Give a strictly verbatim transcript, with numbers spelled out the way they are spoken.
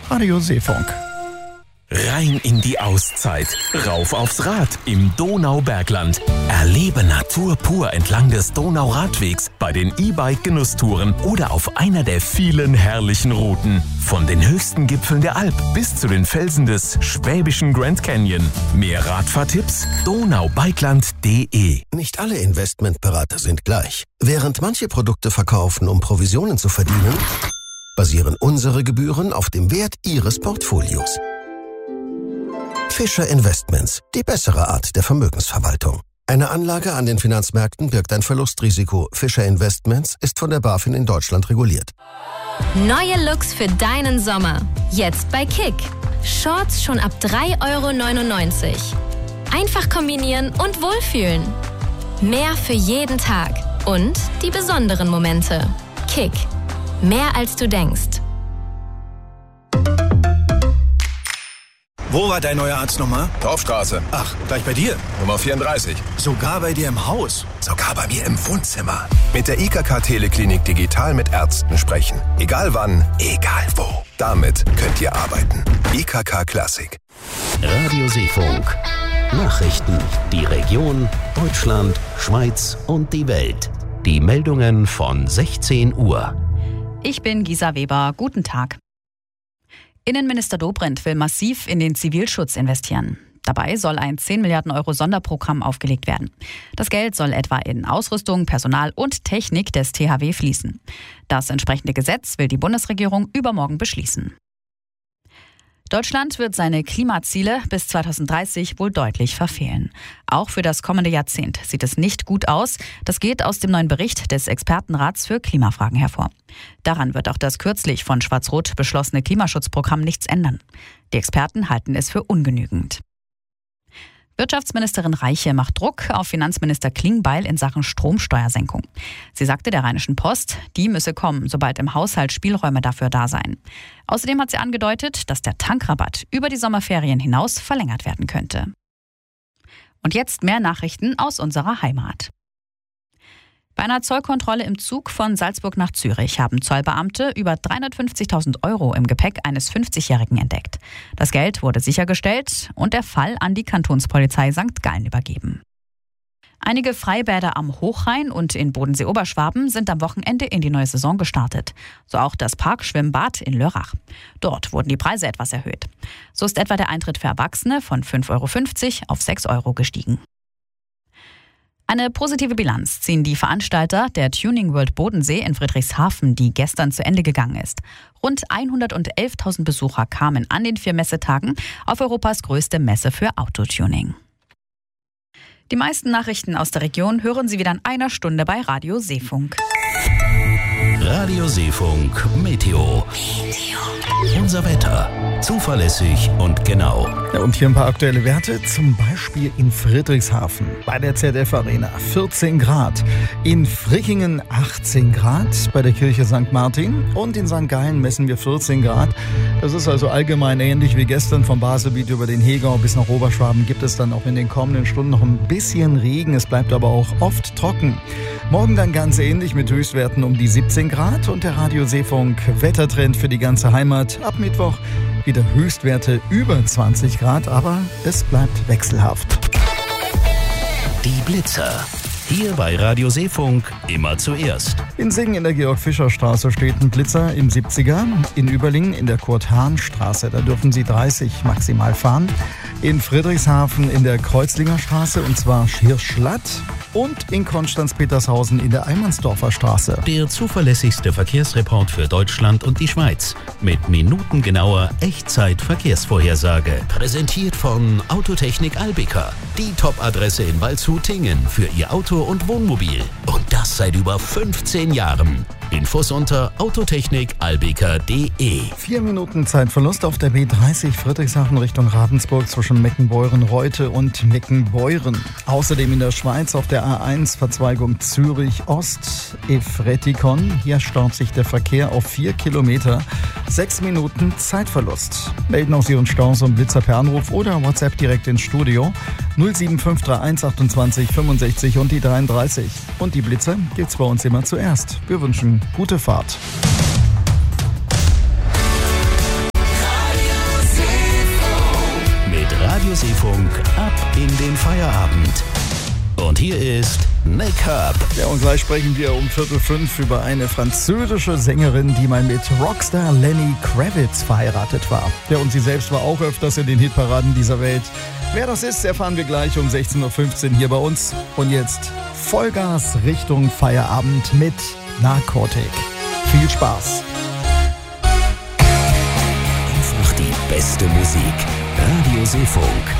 Radio Seefunk. Rein in die Auszeit. Rauf aufs Rad im Donaubergland. Erlebe Natur pur entlang des Donauradwegs bei den E-Bike-Genusstouren oder auf einer der vielen herrlichen Routen. Von den höchsten Gipfeln der Alp bis zu den Felsen des schwäbischen Grand Canyon. Mehr Radfahrtipps? donaubergland punkt de. Nicht alle Investmentberater sind gleich. Während manche Produkte verkaufen, um Provisionen zu verdienen, basieren unsere Gebühren auf dem Wert Ihres Portfolios. Fischer Investments, die bessere Art der Vermögensverwaltung. Eine Anlage an den Finanzmärkten birgt ein Verlustrisiko. Fischer Investments ist von der BaFin in Deutschland reguliert. Neue Looks für deinen Sommer. Jetzt bei Kick. Shorts schon ab drei Euro neunundneunzig. Einfach kombinieren und wohlfühlen. Mehr für jeden Tag. Und die besonderen Momente. Kick. Mehr als du denkst. Wo war dein neuer Arzt nochmal? Torfstraße. Ach, gleich bei dir? Nummer vierunddreißig. Sogar bei dir im Haus? Sogar bei mir im Wohnzimmer. Mit der I K K Teleklinik digital mit Ärzten sprechen. Egal wann, egal wo. Damit könnt ihr arbeiten. I K K Klassik. Radio Seefunk. Nachrichten. Die Region, Deutschland, Schweiz und die Welt. Die Meldungen von sechzehn Uhr. Ich bin Gisa Weber. Guten Tag. Innenminister Dobrindt will massiv in den Zivilschutz investieren. Dabei soll ein zehn Milliarden Euro Sonderprogramm aufgelegt werden. Das Geld soll etwa in Ausrüstung, Personal und Technik des T H W fließen. Das entsprechende Gesetz will die Bundesregierung übermorgen beschließen. Deutschland wird seine Klimaziele bis zweitausenddreißig wohl deutlich verfehlen. Auch für das kommende Jahrzehnt sieht es nicht gut aus. Das geht aus dem neuen Bericht des Expertenrats für Klimafragen hervor. Daran wird auch das kürzlich von Schwarz-Rot beschlossene Klimaschutzprogramm nichts ändern. Die Experten halten es für ungenügend. Wirtschaftsministerin Reiche macht Druck auf Finanzminister Klingbeil in Sachen Stromsteuersenkung. Sie sagte der Rheinischen Post, die müsse kommen, sobald im Haushalt Spielräume dafür da seien. Außerdem hat sie angedeutet, dass der Tankrabatt über die Sommerferien hinaus verlängert werden könnte. Und jetzt mehr Nachrichten aus unserer Heimat. Bei einer Zollkontrolle im Zug von Salzburg nach Zürich haben Zollbeamte über dreihundertfünfzigtausend Euro im Gepäck eines fünfzigjährigen entdeckt. Das Geld wurde sichergestellt und der Fall an die Kantonspolizei Sankt Gallen übergeben. Einige Freibäder am Hochrhein und in Bodensee-Oberschwaben sind am Wochenende in die neue Saison gestartet. So auch das Parkschwimmbad in Lörrach. Dort wurden die Preise etwas erhöht. So ist etwa der Eintritt für Erwachsene von fünf Euro fünfzig auf sechs Euro gestiegen. Eine positive Bilanz ziehen die Veranstalter der Tuning World Bodensee in Friedrichshafen, die gestern zu Ende gegangen ist. Rund hundertelftausend Besucher kamen an den vier Messetagen auf Europas größte Messe für Autotuning. Die meisten Nachrichten aus der Region hören Sie wieder in einer Stunde bei Radio Seefunk. Radio Seefunk Meteo. Unser Wetter. Zuverlässig und genau. Ja, und hier ein paar aktuelle Werte, zum Beispiel in Friedrichshafen bei der Z F Arena vierzehn Grad, in Frickingen achtzehn Grad, bei der Kirche Sankt Martin und in Sankt Gallen messen wir vierzehn Grad. Das ist also allgemein ähnlich wie gestern. Vom Baselbiet über den Hegau bis nach Oberschwaben gibt es dann auch in den kommenden Stunden noch ein bisschen Regen. Es bleibt aber auch oft trocken. Morgen dann ganz ähnlich mit Höchstwerten um die siebzehn Grad und der Radio Seefunk Wettertrend für die ganze Heimat. Ab Mittwoch wieder Höchstwerte über zwanzig Grad, aber es bleibt wechselhaft. Die Blitzer. Hier bei Radio Seefunk immer zuerst. In Singen in der Georg-Fischer-Straße steht ein Blitzer im siebziger. In Überlingen in der Kurt-Hahn-Straße, da dürfen Sie dreißig maximal fahren. In Friedrichshafen in der Kreuzlinger Straße, und zwar Schirschlatt. Und in Konstanz-Petershausen in der Eimansdorfer Straße. Der zuverlässigste Verkehrsreport für Deutschland und die Schweiz. Mit minutengenauer Echtzeit-Verkehrsvorhersage. Präsentiert von Autotechnik Albika. Die Top-Adresse in Waldshut-Tingen für Ihr Auto und Wohnmobil. Und das seit über fünfzehn Jahren. Infos unter autotechnik albika punkt de. Vier Minuten Zeitverlust auf der B dreißig Friedrichshafen Richtung Ravensburg zwischen Meckenbeuren-Reute und Meckenbeuren. Außerdem in der Schweiz auf der A eins Verzweigung Zürich-Ost, Efretikon. Hier staut sich der Verkehr auf vier Kilometer. Sechs Minuten Zeitverlust. Melden aus Ihren Staus und Blitzer per Anruf oder WhatsApp direkt ins Studio. null sieben fünf drei eins achtundzwanzig fünfundsechzig und die dreiunddreißig. Und die Blitzer gibt's bei uns immer zuerst. Wir wünschen gute Fahrt. Seefunk ab in den Feierabend. Und hier ist Nick Herb. Ja, und gleich sprechen wir um Viertel fünf über eine französische Sängerin, die mal mit Rockstar Lenny Kravitz verheiratet war. Ja, und sie selbst war auch öfters in den Hitparaden dieser Welt. Wer das ist, erfahren wir gleich um sechzehn Uhr fünfzehn hier bei uns. Und jetzt Vollgas Richtung Feierabend mit Narcotic. Viel Spaß. Einfach die beste Musik. Radio Seefunk.